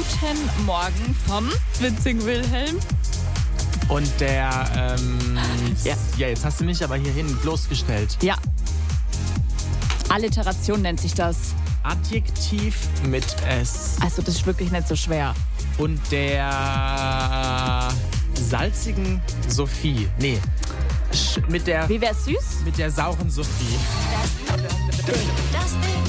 Guten Morgen vom witzigen Wilhelm. Und der, ja, jetzt hast du mich aber hierhin bloßgestellt. Ja. Alliteration nennt sich das. Adjektiv mit S. Also das ist wirklich nicht so schwer. Und der salzigen Sophie. Nee. Mit der Wie wär's süß? sauren Sophie. Das Ding.